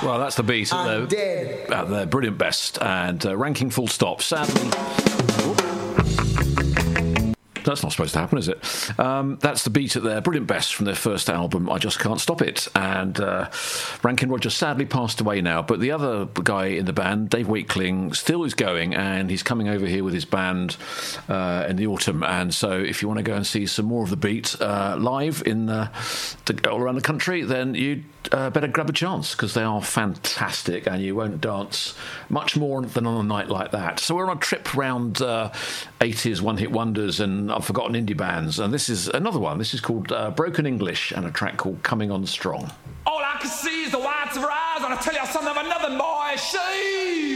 Well, that's the beat at their brilliant best, and ranking full stop. Sadly, that's not supposed to happen, is it? That's the beat at their brilliant best from their first album, I Just Can't Stop It. And Rankin Rogers sadly passed away now, but the other guy in the band, Dave Wakeling, still is going, and he's coming over here with his band in the autumn. And so if you want to go and see some more of the beat live all around the country, then you'd better grab a chance, because they are fantastic, and you won't dance much more than on a night like that. So we're on a trip round 80s one-hit wonders and I've forgotten indie bands, and this is another one. This is called Broken English, and a track called Coming On Strong. All I can see is the whites of her eyes, and I tell you something of another boy, she